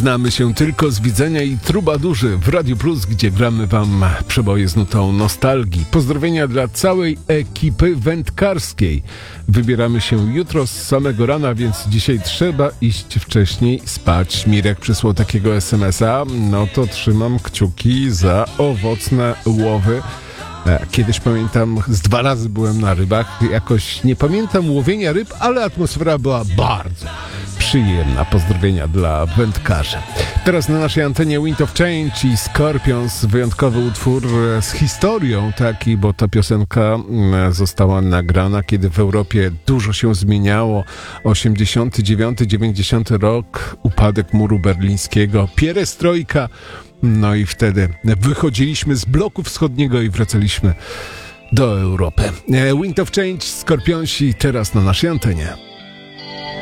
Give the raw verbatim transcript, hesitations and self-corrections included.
Znamy się tylko z widzenia i trubadurzy w Radiu Plus, gdzie gramy wam przeboje z nutą nostalgii. Pozdrowienia dla całej ekipy wędkarskiej. Wybieramy się jutro z samego rana, więc dzisiaj trzeba iść wcześniej spać. Mirek przysłał takiego es em es a. No to trzymam kciuki za owocne łowy. Kiedyś pamiętam, z dwa razy byłem na rybach. Jakoś nie pamiętam łowienia ryb, ale atmosfera była bardzo przyjemna. Pozdrowienia dla wędkarzy. Teraz na naszej antenie Wind of Change i Scorpions. Wyjątkowy utwór z historią taki, bo ta piosenka została nagrana, kiedy w Europie dużo się zmieniało. osiemdziesiąty dziewiąty dziewięćdziesiąty rok, upadek muru berlińskiego, pierestrojka. No i wtedy wychodziliśmy z bloku wschodniego i wracaliśmy do Europy. Wind of Change, Skorpionsi, teraz na naszej antenie.